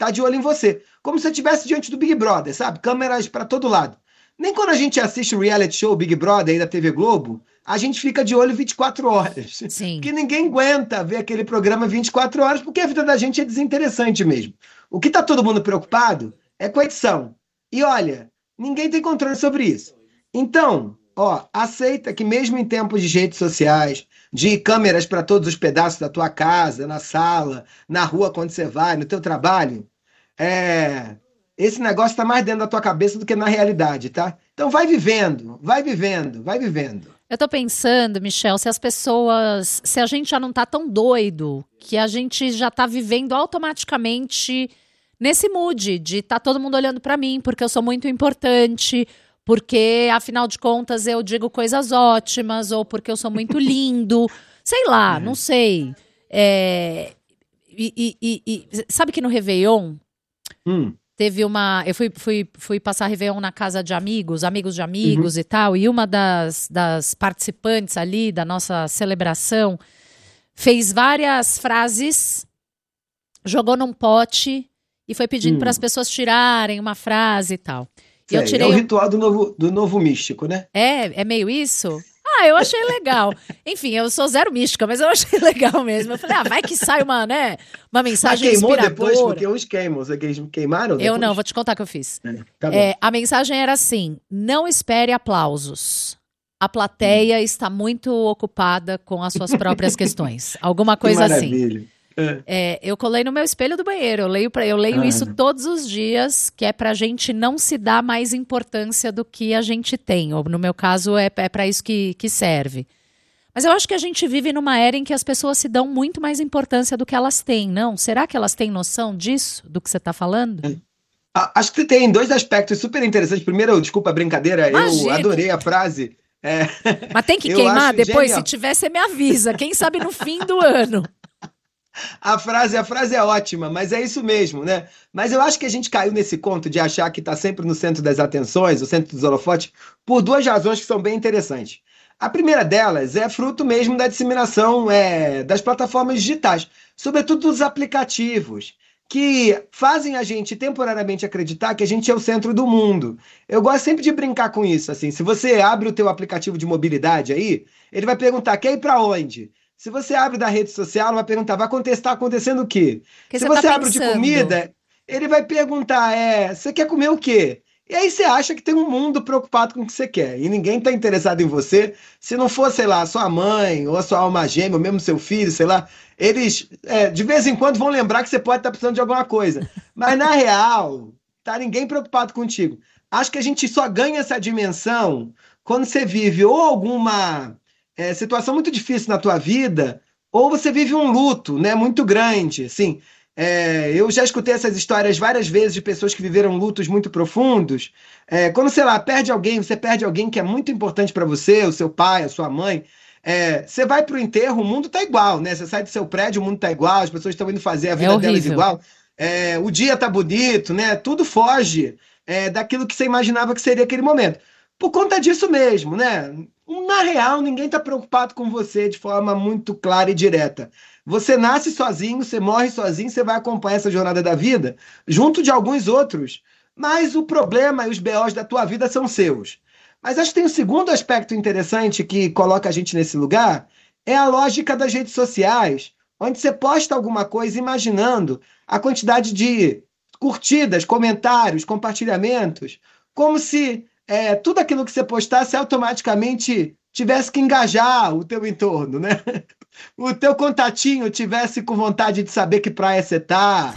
tá de olho em você. Como se você estivesse diante do Big Brother, sabe? Câmeras para todo lado. Nem quando a gente assiste o reality show Big Brother aí da TV Globo, a gente fica de olho 24 horas. Sim. Porque ninguém aguenta ver aquele programa 24 horas, porque a vida da gente é desinteressante mesmo. O que tá todo mundo preocupado é com a edição. E olha, ninguém tem controle sobre isso. Então, ó, aceita que mesmo em tempos de redes sociais, de câmeras para todos os pedaços da tua casa, na sala, na rua quando você vai, no teu trabalho, é, esse negócio está mais dentro da tua cabeça do que na realidade, tá? Então vai vivendo, vai vivendo, vai vivendo. Eu tô pensando, Michel, se as pessoas, se a gente já não tá tão doido, que a gente já tá vivendo automaticamente nesse mood de tá todo mundo olhando pra mim, porque eu sou muito importante, porque afinal de contas eu digo coisas ótimas, ou porque eu sou muito lindo, sei lá, não sei. É, sabe que no Réveillon Hum, teve uma. Eu fui passar Réveillon na casa de amigos, amigos de uhum. amigos e tal, e uma das participantes ali da nossa celebração fez várias frases, jogou num pote e foi pedindo para as Hum. pessoas tirarem uma frase e tal. E eu Sei, é o tirei. ritual do novo místico, né? É meio isso? Ah, eu achei legal. Enfim, eu sou zero mística, mas eu achei legal mesmo. Eu falei, vai que sai uma, né, uma Mas mensagem queimou depois, inspiradora. porque uns queimam. Você queimaram Eu não, depois? vou te contar o que eu fiz. É, tá bom. A mensagem era assim: não espere aplausos. A Hum. plateia está muito ocupada com as suas próprias questões. Alguma Que coisa assim. maravilha. É. Eu colei no meu espelho do banheiro. Eu leio isso Ah, todos os dias, que é pra gente não se dar mais importância do que a gente tem. Ou no meu caso, é para isso que serve. Mas eu acho que a gente vive numa era em que as pessoas se dão muito mais importância do que elas têm, não? Será que elas têm noção disso, do que você está falando? acho que tem dois aspectos super interessantes. Primeiro, desculpa a brincadeira, eu Imagina! adorei a frase. É, Mas tem que eu queimar acho depois? Se genial. tiver, você me avisa. Quem sabe no fim do ano. A frase é ótima, mas é isso mesmo, né? Mas eu acho que a gente caiu nesse conto de achar que está sempre no centro das atenções, o centro dos holofotes, por duas razões que são bem interessantes. A primeira delas é fruto mesmo da disseminação das plataformas digitais, sobretudo dos aplicativos, que fazem a gente temporariamente acreditar que a gente é o centro do mundo. Eu gosto sempre de brincar com isso, assim, se você abre o teu aplicativo de mobilidade aí, ele vai perguntar, quer ir para onde? Se você abre da rede social, ela vai perguntar, está acontecendo o quê? O que Se você está você abre o de pensando? comida, ele vai perguntar, você quer comer o quê? E aí você acha que tem um mundo preocupado com o que você quer. E ninguém está interessado em você. Se não for, sei lá, sua mãe, ou a sua alma gêmea, ou mesmo seu filho, sei lá, eles de vez em quando vão lembrar que você pode estar precisando de alguma coisa. Mas na real, tá ninguém preocupado contigo. Acho que a gente só ganha essa dimensão quando você vive ou alguma situação muito difícil na tua vida, ou você vive um luto, né, muito grande, assim. Eu já escutei essas histórias várias vezes de pessoas que viveram lutos muito profundos. Quando, sei lá, você perde alguém que é muito importante para você, o seu pai, a sua mãe. Você vai para o enterro, o mundo tá igual, né? Você sai do seu prédio, o mundo tá igual, as pessoas estão indo fazer a É vida delas horrível. igual. O dia tá bonito, né? Tudo foge daquilo que você imaginava que seria aquele momento. Por conta disso mesmo, né? Na real, ninguém está preocupado com você de forma muito clara e direta. Você nasce sozinho, você morre sozinho, você vai acompanhar essa jornada da vida junto de alguns outros. Mas o problema e os BOs da tua vida são seus. Mas acho que tem um segundo aspecto interessante que coloca a gente nesse lugar, é a lógica das redes sociais, onde você posta alguma coisa imaginando a quantidade de curtidas, comentários, compartilhamentos, como se tudo aquilo que você postasse automaticamente tivesse que engajar o teu entorno, né? O teu contatinho tivesse com vontade de saber que praia você tá,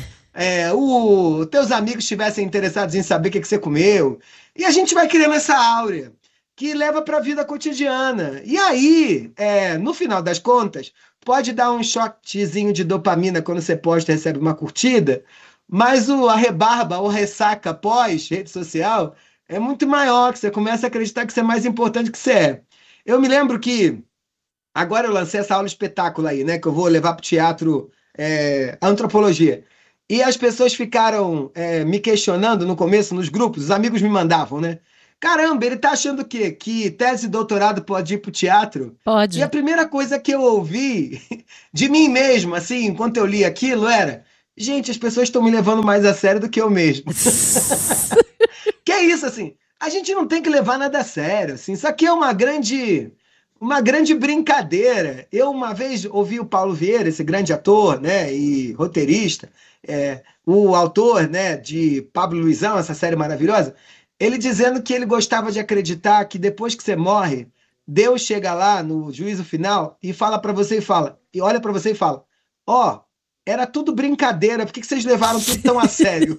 os teus amigos estivessem interessados em saber o que você comeu. E a gente vai criando essa áurea que leva para a vida cotidiana. E aí, no final das contas, pode dar um choquezinho de dopamina quando você posta e recebe uma curtida, mas a rebarba ou ressaca pós rede social é muito maior, que você começa a acreditar que você é mais importante que você é. Eu me lembro que agora eu lancei essa aula espetáculo aí, né? Que eu vou levar para o teatro antropologia. E as pessoas ficaram me questionando no começo, nos grupos, os amigos me mandavam, né? Caramba, ele tá achando o quê? Que tese de doutorado pode ir para o teatro? E a Pode. primeira coisa que eu ouvi de mim mesmo, assim, enquanto eu li aquilo, era: Gente, as pessoas estão me levando mais a sério do que eu mesmo. Que é isso, assim, a gente não tem que levar nada a sério, assim, isso aqui é uma grande brincadeira. Eu uma vez ouvi o Paulo Vieira, esse grande ator, né, e roteirista, o autor, né, de Pablo Luizão, essa série maravilhosa, ele dizendo que ele gostava de acreditar que depois que você morre, Deus chega lá no juízo final e fala para você e olha para você e fala: ó, era tudo brincadeira, por que vocês levaram tudo tão a sério?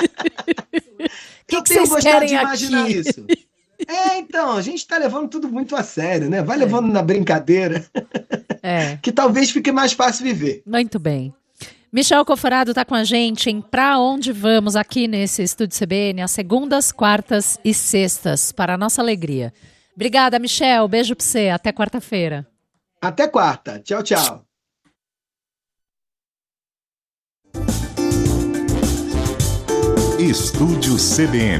Que Eu tenho vocês gostado de querem imaginar aqui? isso. Então, a gente está levando tudo muito a sério, né? Vai levando na brincadeira, que talvez fique mais fácil viver. Muito bem. Michel Coforado está com a gente em Pra Onde Vamos aqui nesse Estúdio CBN, às segundas, quartas e sextas, para a nossa alegria. Obrigada, Michel. Beijo para você. Até quarta-feira. Até quarta. Tchau, tchau. Estúdio CBN.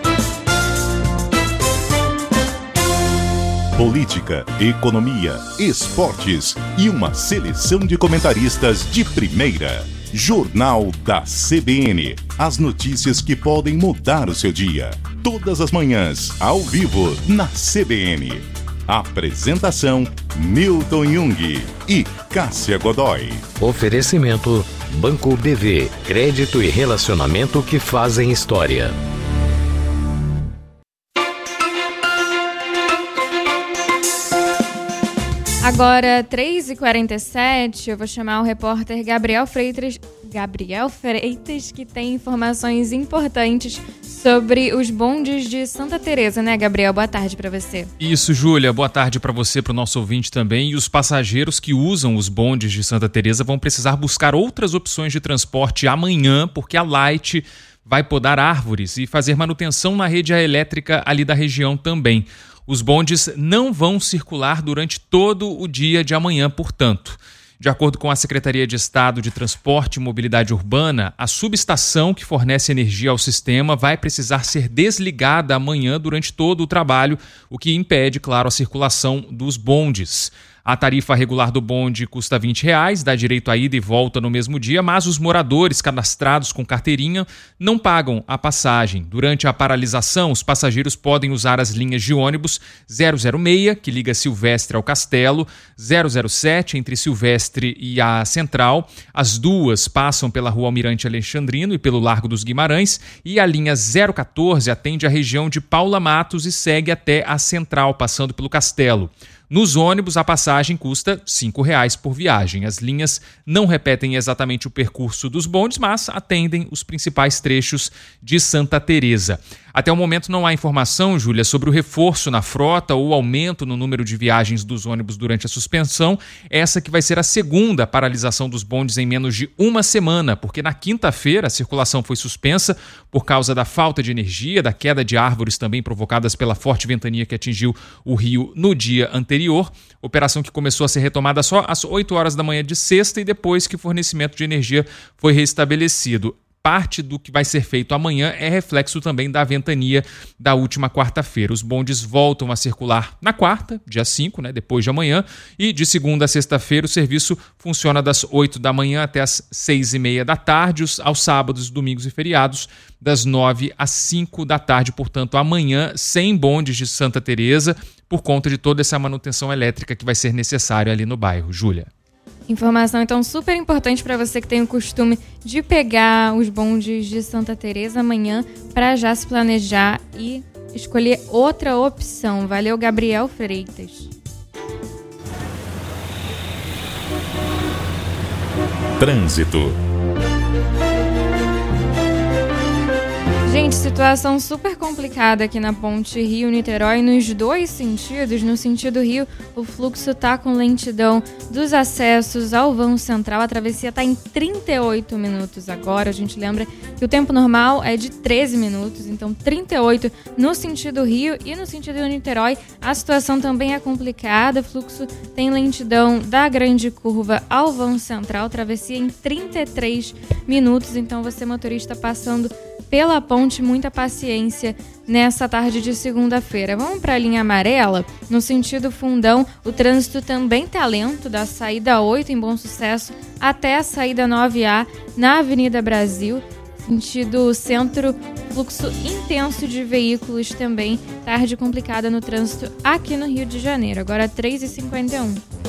Política, economia, esportes e uma seleção de comentaristas de primeira. Jornal da CBN. As notícias que podem mudar o seu dia. Todas as manhãs, ao vivo, na CBN. Apresentação: Milton Jung e Cássia Godoy. Oferecimento: Banco BV. Crédito e relacionamento que fazem história. Agora, 3h47, eu vou chamar o repórter Gabriel Freitas, que tem informações importantes sobre os bondes de Santa Teresa, né, Gabriel? Boa tarde para você. Isso, Júlia. Boa tarde para você, para o nosso ouvinte também. E os passageiros que usam os bondes de Santa Teresa vão precisar buscar outras opções de transporte amanhã, porque a Light vai podar árvores e fazer manutenção na rede elétrica ali da região também. Os bondes não vão circular durante todo o dia de amanhã, portanto. De acordo com a Secretaria de Estado de Transporte e Mobilidade Urbana, a subestação que fornece energia ao sistema vai precisar ser desligada amanhã durante todo o trabalho, o que impede, claro, a circulação dos bondes. A tarifa regular do bonde custa R$20, dá direito à ida e volta no mesmo dia, mas os moradores cadastrados com carteirinha não pagam a passagem. Durante a paralisação, os passageiros podem usar as linhas de ônibus 006, que liga Silvestre ao Castelo, 007, entre Silvestre e a Central. As duas passam pela Rua Almirante Alexandrino e pelo Largo dos Guimarães, e a linha 014 atende a região de Paula Matos e segue até a Central, passando pelo Castelo. Nos ônibus, a passagem custa R$5 por viagem. As linhas não repetem exatamente o percurso dos bondes, mas atendem os principais trechos de Santa Teresa. Até o momento não há informação, Júlia, sobre o reforço na frota ou aumento no número de viagens dos ônibus durante a suspensão. Essa que vai ser a segunda paralisação dos bondes em menos de uma semana, porque na quinta-feira a circulação foi suspensa por causa da falta de energia, da queda de árvores também provocadas pela forte ventania que atingiu o Rio no dia anterior. Operação que começou a ser retomada só às 8 horas da manhã de sexta e depois que o fornecimento de energia foi restabelecido. Parte do que vai ser feito amanhã é reflexo também da ventania da última quarta-feira. Os bondes voltam a circular na quarta, dia 5, depois de amanhã, e de segunda a sexta-feira o serviço funciona das 8 da manhã até as 6h30 da tarde, aos sábados, domingos e feriados, das 9 às 5 da tarde. Portanto, amanhã, sem bondes de Santa Teresa, por conta de toda essa manutenção elétrica que vai ser necessária ali no bairro. Júlia. Informação, então, super importante para você que tem o costume de pegar os bondes de Santa Teresa amanhã para já se planejar e escolher outra opção. Valeu, Gabriel Freitas. Trânsito. Gente, situação super complicada aqui na ponte Rio-Niterói nos dois sentidos. No sentido Rio, o fluxo tá com lentidão dos acessos ao vão central. A travessia tá em 38 minutos agora. A gente lembra que o tempo normal é de 13 minutos, então 38 no sentido Rio e no sentido Niterói. A situação também é complicada. O fluxo tem lentidão da grande curva ao vão central. Travessia em 33 minutos. Então você, motorista, passando pela ponte, muita paciência nessa tarde de segunda-feira. Vamos para a linha amarela. No sentido Fundão, o trânsito também tá lento, da saída 8 em Bom Sucesso até a saída 9A na Avenida Brasil. Sentido centro, fluxo intenso de veículos também. Tarde complicada no trânsito aqui no Rio de Janeiro. Agora 3h51.